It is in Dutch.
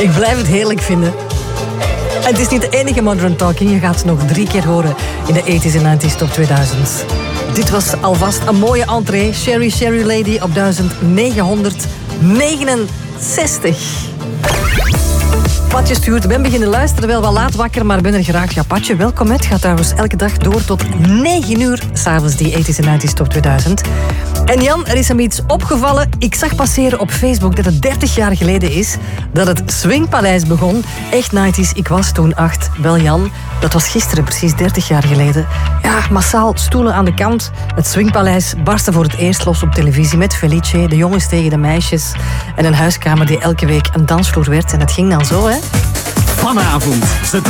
Ik blijf het heerlijk vinden. En het is niet de enige Modern Talking. Je gaat ze nog 3 keer horen in de 80s en 90s Top 2000. Dit was alvast een mooie entree. Sherry Sherry Lady op 1969. Patje stuurt, ben beginnen luisteren, wel wat laat wakker, maar ben er geraakt. Ja, Patje, welkom. Het gaat trouwens elke dag door tot 9 uur 's avonds die 80s en 90s Top 2000. En Jan, er is hem iets opgevallen. Ik zag passeren op Facebook dat het 30 jaar geleden is dat het Swingpaleis begon. Echt 90s, ik was toen 8. Wel Jan, dat was gisteren, precies 30 jaar geleden. Ja, massaal stoelen aan de kant. Het Swingpaleis barstte voor het eerst los op televisie met Felice, de jongens tegen de meisjes. En een huiskamer die elke week een dansvloer werd. En het ging dan zo, hè. Vanavond zet